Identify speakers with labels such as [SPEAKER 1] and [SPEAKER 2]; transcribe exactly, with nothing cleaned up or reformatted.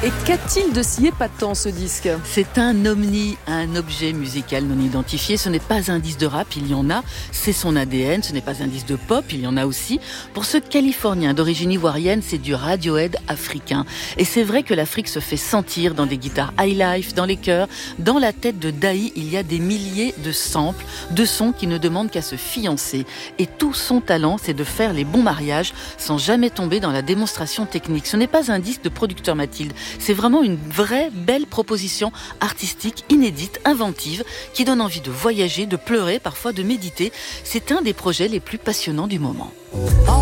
[SPEAKER 1] Et qu'a-t-il de si épatant ce disque ?
[SPEAKER 2] C'est un omni, un objet musical non identifié. Ce n'est pas un disque de rap, il y en a. C'est son A D N. Ce n'est pas un disque de pop, il y en a aussi. Pour ce Californien d'origine ivoirienne, c'est du Radiohead africain. Et c'est vrai que l'Afrique se fait sentir dans des guitares high-life, dans les chœurs. Dans la tête de Dahi, il y a des milliers de samples, de sons qui ne demandent qu'à se fiancer. Et tout son talent, c'est de faire les bons mariages sans jamais tomber dans la démonstration technique. Ce n'est pas un disque de producteur Mathilde. C'est vraiment une vraie belle proposition artistique, inédite, inventive, qui donne envie de voyager, de pleurer, parfois de méditer. C'est un des projets les plus passionnants du moment.